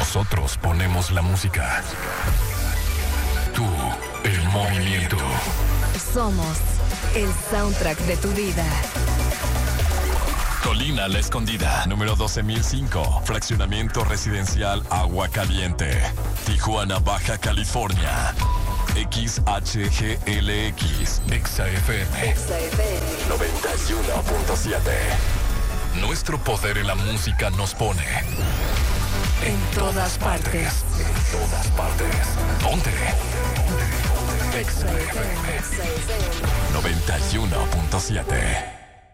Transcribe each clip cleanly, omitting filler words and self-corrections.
Nosotros ponemos la música. Tú, el movimiento. Somos el soundtrack de tu vida. Colina La Escondida, número 12,005. Fraccionamiento residencial Agua Caliente. Tijuana, Baja California. XHGLX. XFM. 91.7. Nuestro poder en la música nos pone en todas partes. En todas partes. Ponte. XFM 91.7.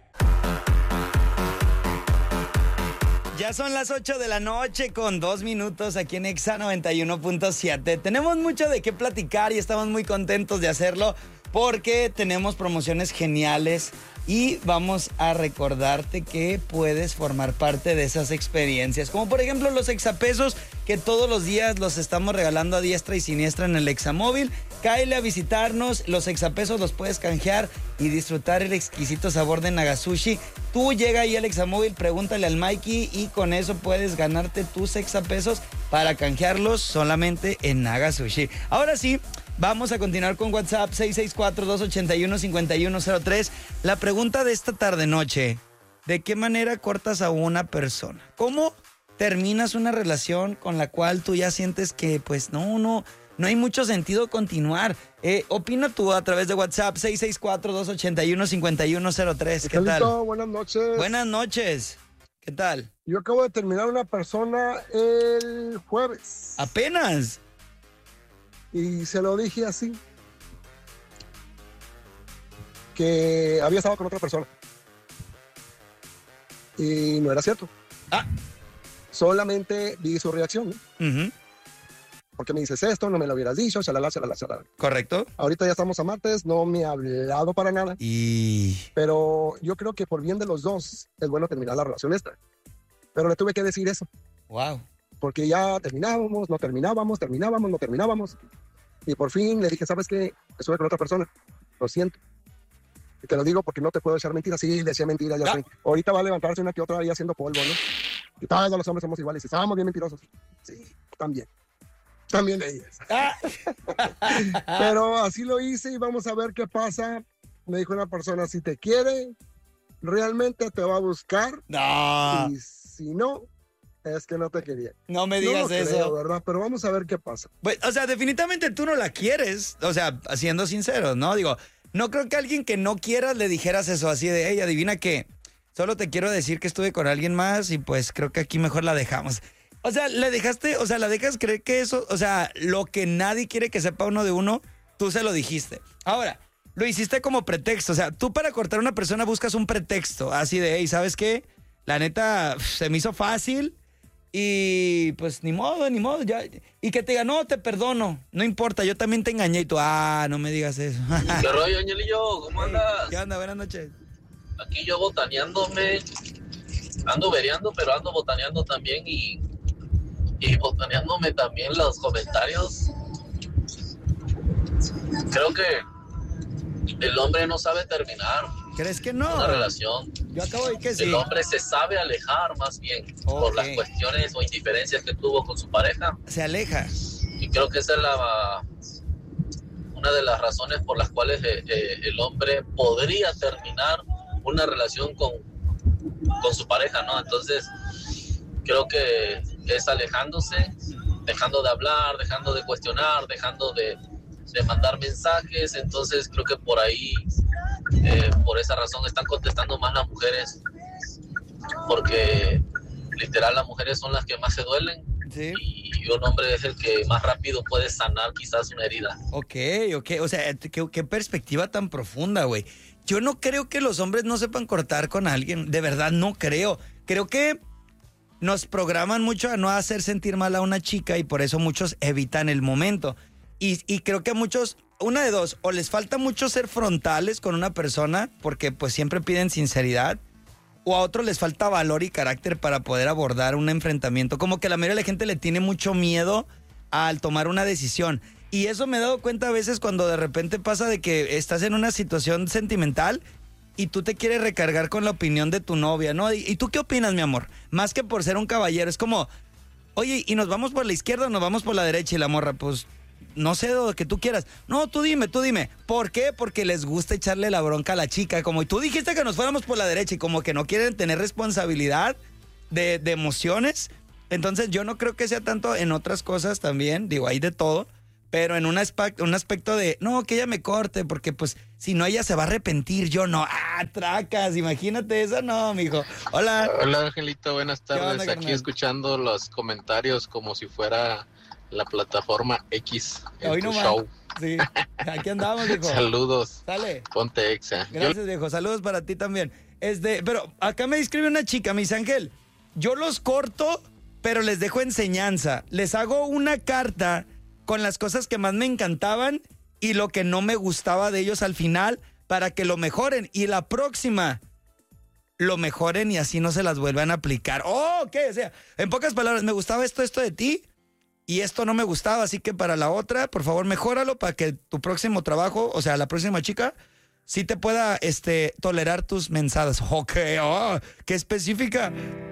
Ya son las 8 de la noche con 2 minutos aquí en Exa 91.7. Tenemos mucho de qué platicar y estamos muy contentos de hacerlo porque tenemos promociones geniales y vamos a recordarte que puedes formar parte de esas experiencias. Como por ejemplo los exapesos que todos los días los estamos regalando a diestra y siniestra en el Examóvil. Cáele a visitarnos, los exapesos los puedes canjear y disfrutar el exquisito sabor de Nagasushi. Tú llega ahí al Examóvil, pregúntale al Mikey y con eso puedes ganarte tus exapesos para canjearlos solamente en Nagasushi. Ahora sí, vamos a continuar con WhatsApp 664-281-5103. La pregunta de esta tarde-noche, ¿de qué manera cortas a una persona? ¿Cómo terminas una relación con la cual tú ya sientes que pues no hay mucho sentido continuar? Opina tú a través de WhatsApp 664-281-5103. ¿Qué tal? Buenas noches. Buenas noches. ¿Qué tal? Yo acabo de terminar una persona el jueves. ¿Apenas? Y se lo dije así, que había estado con otra persona. Y no era cierto. Solamente vi su reacción, ¿no? Uh-huh. ¿Por qué me dices esto? No me lo hubieras dicho, shalala. ¿Correcto? Ahorita ya estamos a martes, no me ha hablado para nada. Pero yo creo que por bien de los dos es bueno terminar la relación esta. Pero le tuve que decir eso. Wow. Porque ya terminábamos, no terminábamos. Y por fin le dije, ¿sabes qué? Estuve con otra persona. Lo siento. Y te lo digo porque no te puedo echar mentiras. Sí, decía mentiras, ya sé. Ahorita va a levantarse una que otra ahí haciendo polvo, ¿no? Y todos los hombres somos iguales. Estábamos bien mentirosos. Sí, también de ellas. Pero así lo hice y vamos a ver qué pasa. Me dijo una persona, si te quiere, realmente te va a buscar. No. Y si no, es que no te quería. No me digas eso. Creo, ¿verdad? Pero vamos a ver qué pasa. Pues, o sea, definitivamente tú no la quieres. O sea, siendo sinceros, ¿no? Digo, no creo que a alguien que no quieras le dijeras eso así de, hey, adivina qué. Solo te quiero decir que estuve con alguien más y pues creo que aquí mejor la dejamos. O sea, la dejas creer que eso, o sea, lo que nadie quiere que sepa uno de uno, tú se lo dijiste. Ahora, lo hiciste como pretexto. O sea, tú para cortar a una persona buscas un pretexto. Así de, hey, ¿sabes qué? La neta, se me hizo fácil y pues ni modo, ya. Y que te diga, no, te perdono, no importa, yo también te engañé. Y tú, no me digas eso. ¿Qué rollo, Angelillo? ¿Cómo andas? ¿Qué onda? Buenas noches. Aquí yo botaneándome, ando vereando, pero ando botaneando también y botaneándome también los comentarios. Creo que el hombre no sabe terminar. ¿Crees que no? Una relación. Yo acabo de decir que sí. El hombre se sabe alejar más bien por las cuestiones o indiferencias que tuvo con su pareja. Se aleja. Y creo que esa es una de las razones por las cuales el hombre podría terminar una relación con su pareja, ¿no? Entonces, creo que es alejándose, dejando de hablar, dejando de cuestionar, dejando de mandar mensajes. Entonces, creo que por ahí, por esa razón, están contestando más las mujeres, porque literal las mujeres son las que más se duelen. Sí. Y un hombre es el que más rápido puede sanar quizás una herida. Ok. O sea, qué perspectiva tan profunda, güey. Yo no creo que los hombres no sepan cortar con alguien. De verdad, no creo. Creo que nos programan mucho a no hacer sentir mal a una chica y por eso muchos evitan el momento. Y creo que a muchos, una de dos, o les falta mucho ser frontales con una persona porque pues siempre piden sinceridad, o a otros les falta valor y carácter para poder abordar un enfrentamiento. Como que la mayoría de la gente le tiene mucho miedo al tomar una decisión. Y eso me he dado cuenta a veces cuando de repente pasa de que estás en una situación sentimental y tú te quieres recargar con la opinión de tu novia, ¿no? ¿Y tú qué opinas, mi amor? Más que por ser un caballero, es como, oye, ¿y nos vamos por la izquierda o nos vamos por la derecha? Y la morra, pues, no sé lo que tú quieras. No, tú dime. ¿Por qué? Porque les gusta echarle la bronca a la chica. Como tú dijiste que nos fuéramos por la derecha y como que no quieren tener responsabilidad de emociones. Entonces yo no creo que sea tanto en otras cosas también. Digo, hay de todo. Pero en un aspecto de, no, que ella me corte, porque pues si no ella se va a arrepentir, yo no. Ah, tracas, imagínate eso, no, mijo. Hola. Hola, Angelito, buenas tardes. onda, Aquí carnal? escuchando los comentarios como si fuera la plataforma X en Hoy tu nomás. show. Sí, aquí andamos, viejo. Saludos. Sale. Ponte Exa. Gracias, viejo. Saludos para ti también. Pero acá me escribe una chica, mis Ángel. Yo los corto, pero les dejo enseñanza. Les hago una carta con las cosas que más me encantaban y lo que no me gustaba de ellos al final para que lo mejoren. Y la próxima lo mejoren y así no se las vuelvan a aplicar. Oh, ok, o sea, en pocas palabras, me gustaba esto de ti y esto no me gustaba, así que para la otra, por favor, mejóralo para que tu próximo trabajo, o sea, la próxima chica, sí te pueda tolerar tus mensadas. Ok, oh, qué específica.